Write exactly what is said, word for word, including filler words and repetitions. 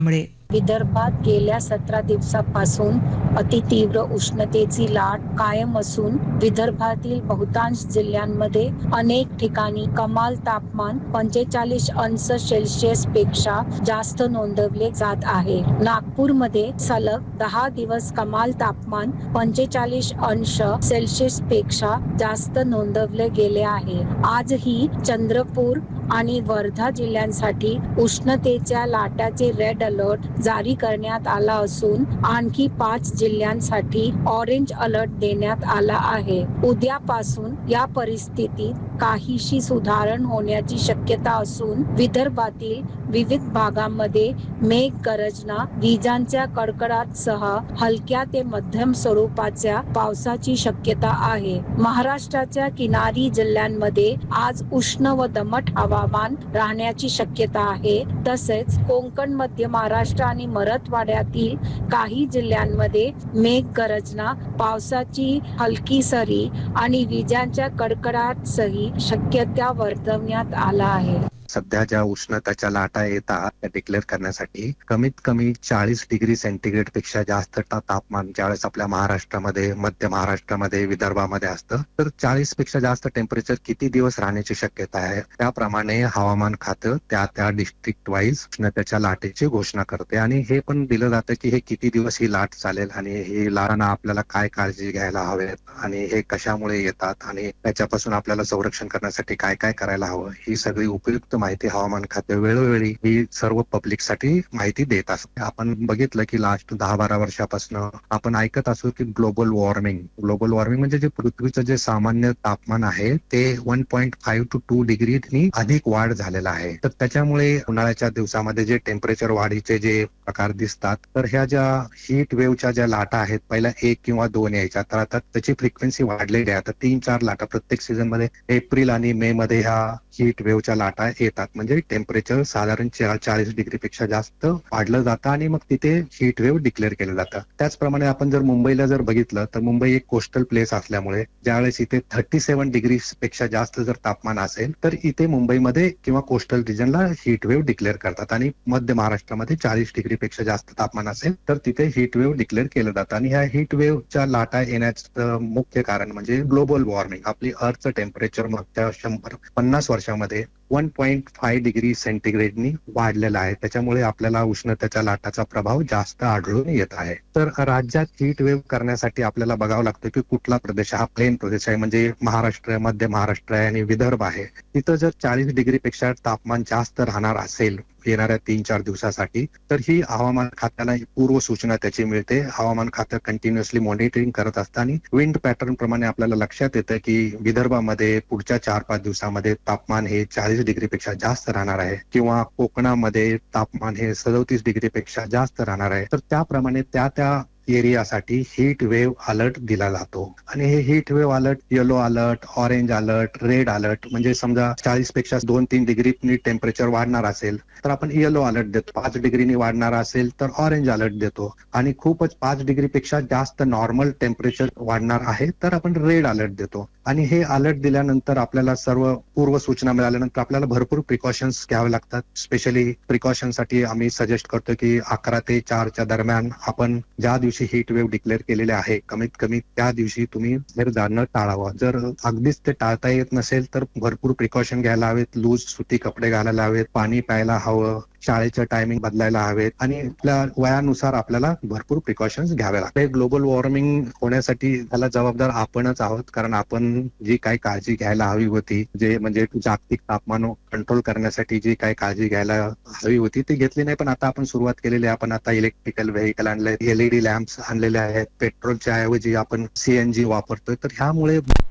मुळे विदर्भात गेल्या सतरा दिवसापासून अतितीव्र उष्णतेची लाट कायम असून विदर्भातील बहुतांश जिल्ह्यांमध्ये अनेक ठिकाणी कमाल तापमान पंचेचाळीस अंश सेल्सिअस पेक्षा जास्त नोंदवले जात आहे. नागपूरमध्ये सलग दहा दिवस कमाल तापमान पंचेचाळीस अंश सेल्सिअस पेक्षा जास्त नोंदवले गेले आहे. आजही चंद्रपूर आणि वर्धा जिल्ह्यांसाठी उष्णतेच्या लाटाचे रेड अलर्ट जारी करण्यात आला असून आणखी पाच जिल्ह्यांसाठी ऑरेंज अलर्ट देण्यात आला आहे. उद्यापासून या परिस्थितीत काहीशी सुधारण होण्याची शक्यता असून विदर्भातील विविध भागांमध्ये मेघगर्जना, विजांच्या कडकडाटासह हलक्या ते मध्यम स्वरूपाच्या पावसाची शक्यता आहे. महाराष्ट्राच्या किनारी जिल्ह्यांमध्ये आज उष्ण व दमट हवामान राहण्याची शक्यता आहे. तसेच कोकण, मध्य महाराष्ट्र आणि मराठवाड्यातील काही जिल्ह्यांमध्ये मेघगर्जना, पावसाची हलकी सरी आणि विजांच्या कडकडाटासह शक्यता वर्तवण्यात आला आहे. सध्या ज्या उष्णतेच्या लाटा येतात त्या डिक्लेअर करण्यासाठी कमीत कमी चाळीस डिग्री सेंटीग्रेड पेक्षा जास्त तापमान ज्यावेळेस आपल्या महाराष्ट्रामध्ये, मध्य महाराष्ट्रामध्ये, विदर्भामध्ये असतं तर चाळीस पेक्षा जास्त टेम्परेचर किती दिवस राहण्याची शक्यता आहे त्याप्रमाणे हवामान खातं त्या त्या डिस्ट्रिक्ट वाईज उष्णतेच्या लाटेची घोषणा करते आणि हे पण दिलं जातं की हे किती दिवस ही लाट चालेल आणि ही लाटांना आपल्याला काय काळजी घ्यायला हवेत आणि हे कशामुळे येतात आणि त्याच्यापासून आपल्याला संरक्षण करण्यासाठी काय काय करायला हवं ही सगळी उपयुक्त माहिती हवामान खाते वेळोवेळी ही सर्व पब्लिक साठी माहिती देत असते. आपण बघितलं की लास्ट दहा बारा वर्षापासून आपण ऐकत असू की ग्लोबल वॉर्मिंग ग्लोबल वॉर्मिंग म्हणजे जे पृथ्वीचं जे सामान्य तापमान आहे ते one point five to to डिग्रीनी अधिक वाढ झालेला आहे. तर त्याच्यामुळे उन्हाळ्याच्या दिवसामध्ये जे टेम्परेचर वाढीचे जे प्रकार दिसतात तर ह्या ज्या हीट वेव्हच्या ज्या लाटा आहेत पहिल्या एक किंवा दोन यायच्या तर आता त्याची फ्रिक्वेन्सी वाढलेली आहे. आता तीन चार लाटा प्रत्येक सीझन मध्ये एप्रिल आणि मे मध्ये ह्या हीट वेव्हच्या लाटा येतात म्हणजे टेम्परेचर साधारण चाळीस डिग्री पेक्षा जास्त वाढलं जातं आणि मग तिथे हीट वेव्ह डिक्लेअर केलं जातं. त्याचप्रमाणे आपण जर मुंबईला जर बघितलं तर मुंबई एक कोस्टल प्लेस असल्यामुळे ज्यावेळेस इथे थर्टी सेव्हन डिग्री पेक्षा जास्त जर तापमान असेल तर इथे मुंबईमध्ये किंवा कोस्टल रिजनला हीट वेव्ह डिक्लेअर करतात आणि मध्य महाराष्ट्रामध्ये चाळीस डिग्री पेक्षा जास्त तापमान असेल तर तिथे हीट वेव्ह डिक्लेअर केलं जातं. आणि ह्या हीट वेव्हच्या लाटा येण्याचं मुख्य कारण म्हणजे ग्लोबल वॉर्मिंग. आपली अर्थचं टेम्परेचर मागच्या शंभर पन्नास वर्षामध्ये वन पॉईंट फाईव्ह डिग्री सेंटीग्रेडनी वाढलेला आहे. त्याच्यामुळे आपल्याला उष्णतेच्या लाटाचा प्रभाव जास्त आढळून येत आहे. तर राज्यात हीट वेव्ह करण्यासाठी आपल्याला बघावं लागतं की कुठला प्रदेश हा प्लेन प्रदेश आहे म्हणजे महाराष्ट्र, मध्य महाराष्ट्र आहे आणि विदर्भ आहे. तिथं जर चाळीस डिग्री पेक्षा तापमान जास्त राहणार असेल येणाऱ्या तीन चार दिवसासाठी तर ही हवामान खात्याला पूर्व सूचना त्याची मिळते. हवामान खातं कंटिन्युअसली मॉनिटरिंग करत असतं आणि विंड पॅटर्न प्रमाणे आपल्याला लक्षात येतं की विदर्भामध्ये पुढच्या चार पाच दिवसामध्ये तापमान हे चाळीस डिग्री पेक्षा जास्त राहणार आहे किंवा कोकणामध्ये तापमान हे सदोतीस डिग्री पेक्षा जास्त राहणार आहे. तर त्याप्रमाणे त्या त्या एरियासाठी हीट वेव्ह अलर्ट दिला जातो आणि हे heat wave alert yellow alert, orange alert, red alert म्हणजे समजा चाळीस पेक्षा दोन तीन डिग्री टेम्परेचर वाढणार असेल तर आपण येलो अलर्ट देतो. पाच डिग्रीनी वाढणार असेल तर ऑरेंज अलर्ट देतो आणि खूपच पाच डिग्री पेक्षा जास्त नॉर्मल टेम्परेचर वाढणार आहे तर आपण रेड अलर्ट देतो. आणि हे अलर्ट दिल्यानंतर आपल्याला सर्व पूर्व सूचना मिळाल्यानंतर आपल्याला भरपूर प्रिकॉशन्स घ्यावे लागतात. स्पेशली प्रिकॉशनसाठी आम्ही सजेस्ट करतो की अकरा ते चारच्या दरम्यान आपण ज्या दिवशी हीट वेव्ह डिक्लेअर केलेले आहे कमीत कमी त्या दिवशी तुम्ही बाहेर जाणं टाळावं. जर अगदीच ते टाळता येत नसेल तर भरपूर प्रिकॉशन घ्यायला हवेत. लूज सुती कपडे घालायला हवेत, पाणी प्यायला हवं, शाळेचं टायमिंग बदलायला हवेत आणि आपल्या वयानुसार आपल्याला भरपूर प्रिकॉशन्स घ्यावे लागतात. ग्लोबल वॉर्मिंग होण्यासाठी त्याला जबाबदार आपणच आहोत कारण आपण जी काही काळजी घ्यायला हवी होती जे म्हणजे जागतिक तापमान कंट्रोल करण्यासाठी जी काही काळजी घ्यायला हवी होती ती घेतली नाही. पण आता आपण सुरुवात केलेली आहे. आपण आता इलेक्ट्रिकल व्हेकल आणले, एलईडी लॅम्प्स आणलेले आहेत, पेट्रोलच्या ऐवजी आपण सीएनजी वापरतोय. तर ह्यामुळे